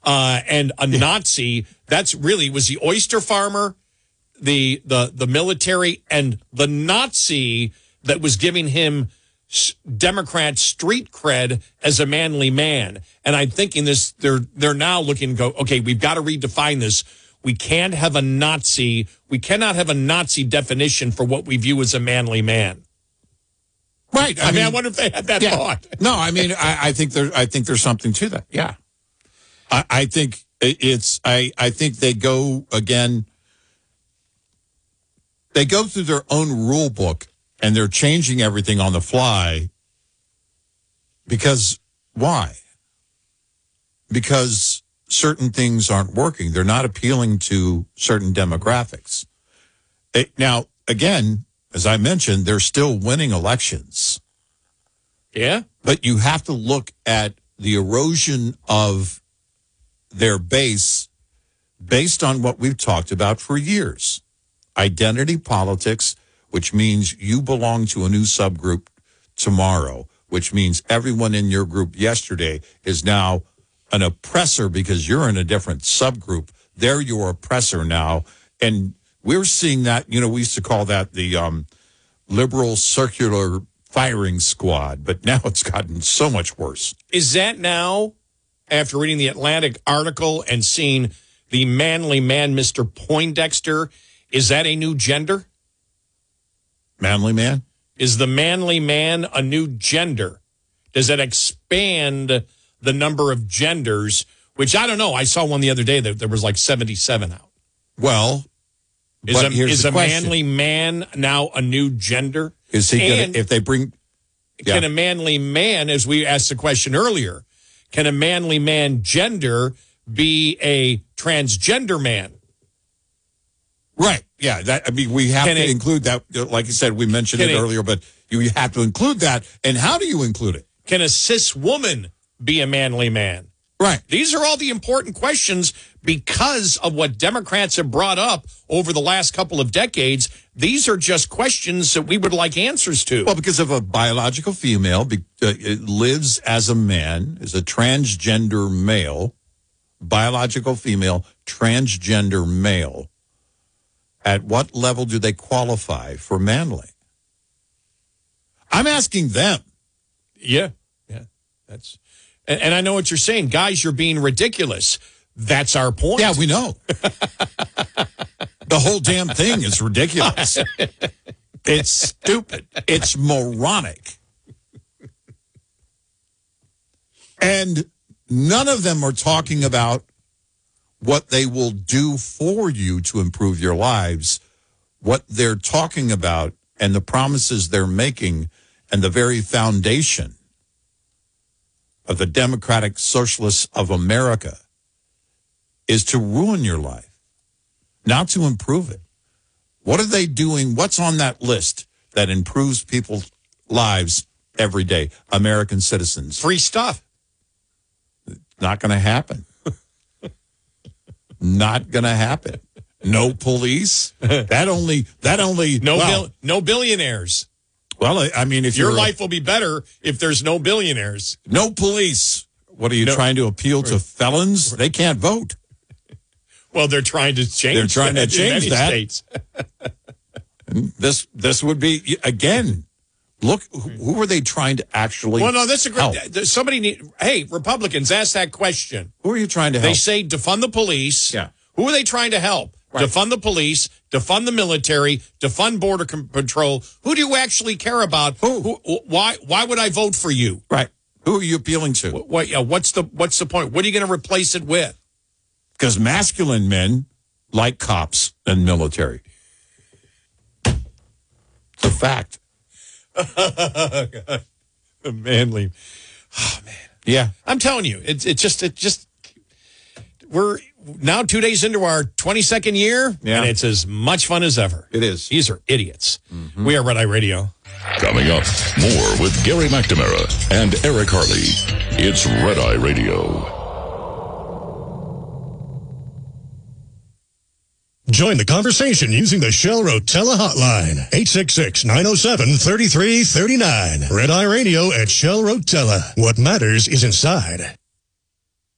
and a Nazi. That's really was the oyster farmer, the military, and the Nazi that was giving him Democrat street cred as a manly man. And I'm thinking this, they're now looking to go, okay, we've got to redefine this. We can't have a Nazi. We cannot have a Nazi definition for what we view as a manly man. Right. I mean, I wonder if they had that thought. No, I mean, I think there's something to that. Yeah. I think I think they go again. They go through their own rule book and they're changing everything on the fly. Because why? Because certain things aren't working. They're not appealing to certain demographics. Now, again, as I mentioned, they're still winning elections. Yeah. But you have to look at the erosion of their base based on what we've talked about for years. Identity politics, which means you belong to a new subgroup tomorrow, which means everyone in your group yesterday is now an oppressor because you're in a different subgroup. They're your oppressor now. And we're seeing that, we used to call that the liberal circular firing squad, but now it's gotten so much worse. Is that now, after reading the Atlantic article and seeing the manly man, Mr. Poindexter, is that a new gender? Manly man? Is the manly man a new gender? Does that expand the number of genders? Which, I don't know. I saw one the other day that there was like 77 out. Well, is a manly man now a new gender? Is he going to, if they bring... Can a manly man, as we asked the question earlier, can a manly man gender be a transgender man? Right. Yeah. We have to include that. Like you said, we mentioned it earlier, but you have to include that. And how do you include it? Can a cis woman be a manly man? Right. These are all the important questions because of what Democrats have brought up over the last couple of decades. These are just questions that we would like answers to. Well, because if a biological female lives as a man, is a transgender male, biological female, transgender male, at what level do they qualify for manly? I'm asking them. Yeah. That's, and I know what you're saying. Guys, you're being ridiculous. That's our point. Yeah, we know. The whole damn thing is ridiculous. It's stupid. It's moronic. And none of them are talking about what they will do for you to improve your lives. What they're talking about and the promises they're making and the very foundation of the Democratic Socialists of America is to ruin your life, not to improve it. What are they doing? What's on that list that improves people's lives every day? American citizens. Free stuff. Not going to happen. Not going to happen. No police. That only. No billionaires. Well, I mean, if your life will be better if there's no billionaires. No police. What are you trying to appeal to felons? They can't vote. Well, they're trying to change. They're trying to change that. States. This would be again. Look, who are they trying to actually? Well, no, that's a great. Help? Somebody hey, Republicans, ask that question. Who are you trying to help? They say defund the police. Yeah. Who are they trying to help? Right. Defund the police, defund the military, defund border patrol. Who do you actually care about? Who? Why would I vote for you? Right. Who are you appealing to? What's the point? What are you going to replace it with? Because masculine men like cops and military. It's a fact. Manly. Oh, man. Yeah. I'm telling you, it just we're now 2 days into our 22nd year, and it's as much fun as ever. It is. These are idiots. Mm-hmm. We are Red Eye Radio. Coming up, more with Gary McNamara and Eric Harley. It's Red Eye Radio. Join the conversation using the Shell Rotella hotline, 866-907-3339. Red Eye Radio at Shell Rotella. What matters is inside.